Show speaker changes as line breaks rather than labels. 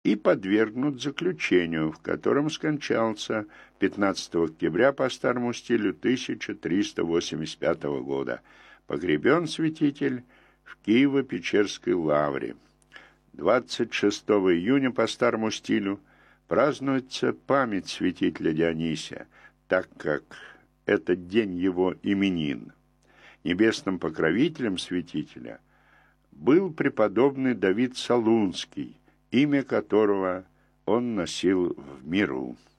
и подвергнут заключению, в котором скончался 15 октября по старому стилю 1385 года. Погребен святитель в Киево-Печерской лавре. 26 июня по старому стилю празднуется память святителя Дионисия, так как это день его именин. Небесным покровителем святителя был преподобный Давид Солунский, имя которого он носил в миру.